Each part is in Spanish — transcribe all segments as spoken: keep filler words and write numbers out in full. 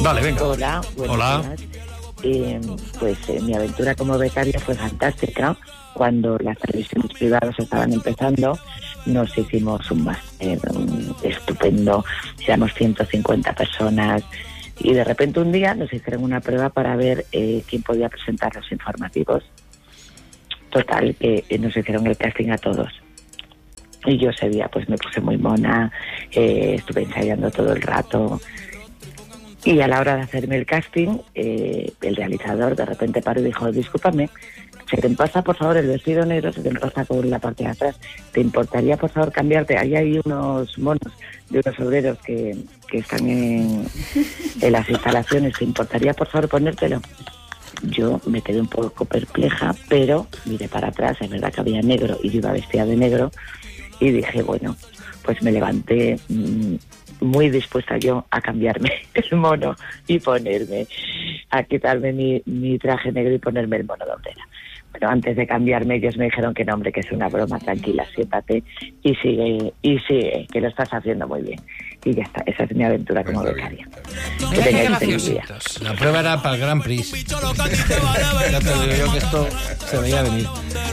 Vale, venga. Hola, buenos Hola. días. Eh, pues eh, mi aventura como becaria fue fantástica. Cuando las televisiones privadas estaban empezando, nos hicimos un máster un estupendo. Éramos ciento cincuenta personas y de repente un día nos hicieron una prueba para ver eh, quién podía presentar los informativos. Total, que eh, nos hicieron el casting a todos. Y yo ese día pues me puse muy mona, eh, estuve ensayando todo el rato. Y a la hora de hacerme el casting, eh, el realizador de repente paró y dijo: discúlpame, se te pasa por favor el vestido negro, se te pasa con la parte de atrás. ¿Te importaría por favor cambiarte? Ahí hay unos monos de unos obreros que, que están en, en las instalaciones. ¿Te importaría por favor ponértelo? Yo me quedé un poco perpleja, pero miré para atrás, es verdad que había negro y yo iba vestida de negro. Y dije, bueno, pues me levanté mmm, muy dispuesta yo a cambiarme el mono y ponerme, a quitarme mi, mi traje negro y ponerme el mono de obrera. Pero antes de cambiarme ellos me dijeron que no, hombre, que es una broma, tranquila, siéntate y sigue, y sigue, que lo estás haciendo muy bien. Y ya está, esa es mi aventura como becaria. Mira qué graciositos. La prueba era para el Grand Prix. Ya te digo yo que esto se veía venir.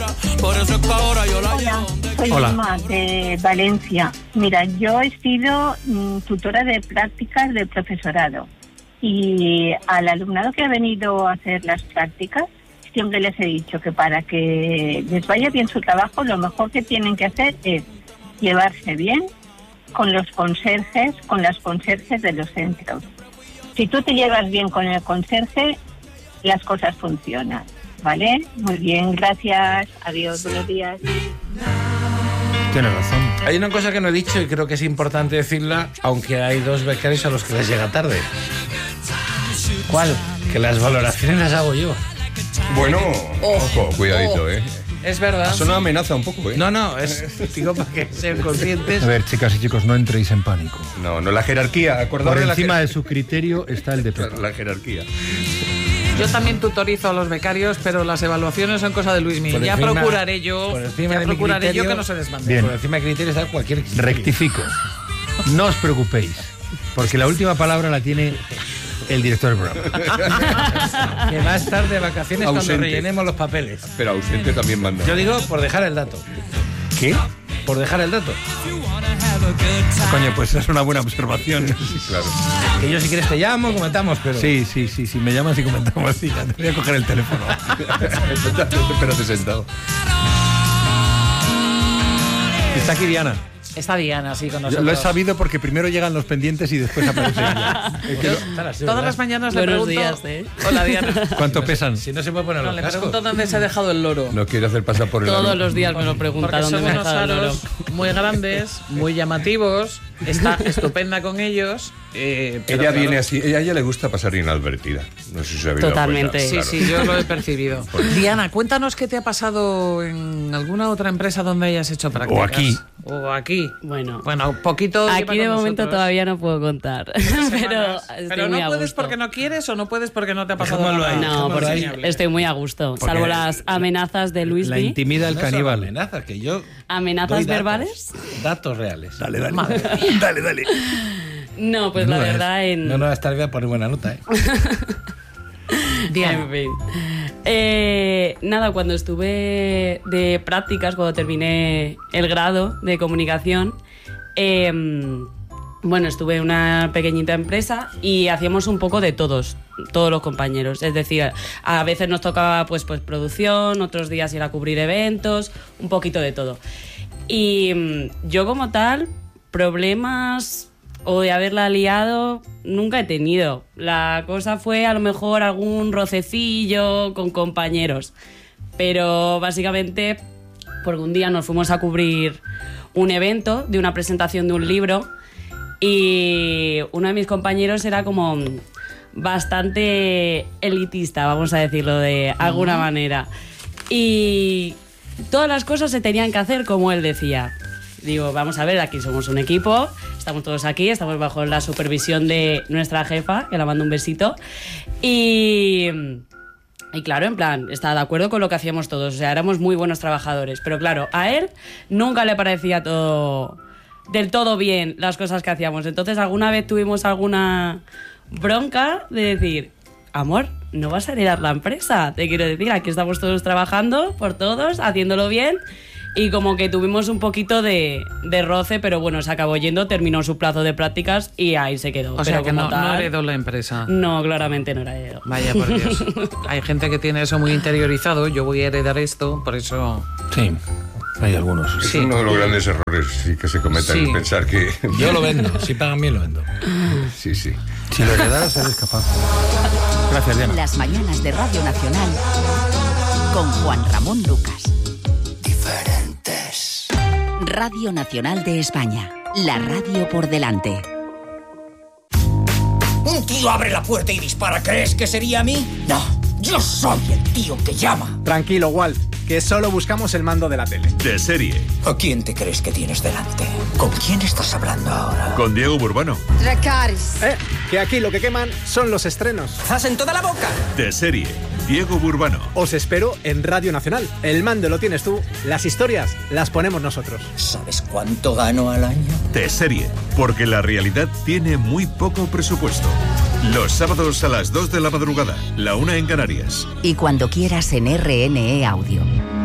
Hola, soy Hola. Emma de Valencia. Mira, yo he sido mm, tutora de prácticas de profesorado y al alumnado que ha venido a hacer las prácticas siempre les he dicho que para que les vaya bien su trabajo lo mejor que tienen que hacer es llevarse bien con los conserjes, con las conserjes de los centros. Si tú te llevas bien con el conserje, las cosas funcionan, ¿vale? Muy bien, gracias, adiós, buenos días. Tienes razón. Hay una cosa que no he dicho y creo que es importante decirla, aunque hay dos becarios a los que les llega tarde. ¿Cuál? Que las valoraciones las hago yo. Bueno, Oh, ojo, cuidadito, oh. ¿eh? Es verdad. Eso no amenaza un poco, ¿eh? No, no, es, digo, para que sean conscientes. A ver, chicas y chicos, no entréis en pánico. No, no, la jerarquía, acordaos Por de la encima jer- de su criterio está el de la, Pepe. la jerarquía. Yo también tutorizo a los becarios, pero las evaluaciones son cosa de Luismi. Por Ya encima- procuraré yo, por encima ya de mi procuraré yo criterio- que no se desmande. Bien. Por encima de criterio está cualquier criterio. Rectifico. No os preocupéis, porque la última palabra la tiene el director del programa. Que va a estar de vacaciones cuando Ausente. rellenemos los papeles. Pero ausente también manda. Yo digo por dejar el dato. ¿Qué? Por dejar el dato. Coño, pues es una buena observación. Claro. Que yo si quieres te llamo, comentamos, pero... Sí, sí, sí, sí, me llamas y comentamos. Sí, ya te voy a coger el teléfono. Espérate sentado. Está aquí Diana. Está Diana, sí, con Yo nosotros. lo he sabido porque primero llegan los pendientes y después aparece ella. Yo todas las mañanas le Buenos pregunto... días, ¿eh? Hola, Diana. ¿Cuánto pesan? Si no se puede poner No, los le cascos. pregunto dónde se ha dejado el loro. No quiere hacer pasar por el Todos avión. los días me lo pregunta Porque dónde son me he unos dejado el oro. aros muy grandes, muy llamativos. Está estupenda con ellos. eh, pero Ella claro, viene así, ella a ella le gusta pasar inadvertida. No sé si se ha habido Totalmente. Sí, sí, yo lo he percibido. Diana, cuéntanos qué te ha pasado en alguna otra empresa donde hayas hecho prácticas. O aquí. O aquí. Bueno, Bueno, poquito. lleva aquí de con momento nosotros. todavía no puedo contar. pero Semanas. estoy Pero muy no a puedes gusto. porque no quieres o no puedes porque no te ha pasado Dejémoslo nada. ahí. No, Dejémoslo porque ahí. estoy muy a gusto. Porque salvo las amenazas de La Luismi. intimida el No son caníbal. amenazas, que yo ¿Amenazas doy datos, verbales? Datos reales. Dale, dale. Madre Dale, dale. No, pues la Menuda verdad es. en... No, no, esta vez voy a poner buena nota, ¿eh? Diana. En fin. Eh, nada, cuando estuve de prácticas, cuando terminé el grado de comunicación, eh, bueno, estuve en una pequeñita empresa y hacíamos un poco de todos, todos los compañeros. Es decir, a veces nos tocaba pues, pues producción, otros días ir a cubrir eventos, un poquito de todo. Y mm, yo como tal, problemas o de haberla liado, nunca he tenido. La cosa fue a lo mejor algún rocecillo con compañeros. Pero básicamente, porque un día nos fuimos a cubrir un evento de una presentación de un libro y uno de mis compañeros era como bastante elitista, vamos a decirlo de alguna manera. Y todas las cosas se tenían que hacer como él decía. Digo, vamos a ver, aquí somos un equipo, estamos todos aquí, estamos bajo la supervisión de nuestra jefa, que la mando un besito. Y, y claro, en plan, estaba de acuerdo con lo que hacíamos todos, o sea, éramos muy buenos trabajadores. Pero claro, a él nunca le parecía todo del todo bien las cosas que hacíamos. Entonces, alguna vez tuvimos alguna bronca de decir, amor, no vas a heredar la empresa. Te quiero decir, aquí estamos todos trabajando por todos, haciéndolo bien. Y como que tuvimos un poquito de, de roce, pero bueno, se acabó yendo, terminó su plazo de prácticas y ahí se quedó. O pero sea que como no, tal, no heredó la empresa. No, claramente no heredó. Vaya por Dios. Hay gente que tiene eso muy interiorizado. Yo voy a heredar esto, por eso... Sí, hay algunos. Es Sí. uno de los grandes errores sí, que se cometen, Sí. el pensar que... Yo lo vendo, si pagan bien lo vendo. Sí, sí. Si lo heredaras eres capaz. Gracias, Diana. Las mañanas de Radio Nacional con Juan Ramón Lucas. Diferentes. Radio Nacional de España. La radio por delante. Un tío abre la puerta y dispara. ¿Crees que sería a mí? No, yo soy el tío que llama. Tranquilo, Walt, que solo buscamos el mando de la tele. De serie. ¿A quién te crees que tienes delante? ¿Con quién estás hablando ahora? Con Diego Burbano. Dracarys. Eh, que aquí lo que queman son los estrenos. ¡Zas en toda la boca! De serie. Diego Burbano. Os espero en Radio Nacional. El mando lo tienes tú, las historias las ponemos nosotros. ¿Sabes cuánto gano al año? De serie. Porque la realidad tiene muy poco presupuesto. Los sábados a las dos de la madrugada, la una en Canarias. Y cuando quieras en R N E Audio.